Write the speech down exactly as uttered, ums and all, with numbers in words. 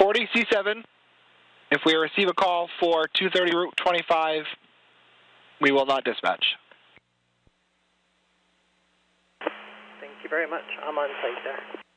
forty C seven. If we receive a call for two thirty Route twenty-five, we will not dispatch. Thank you very much. I'm on site there.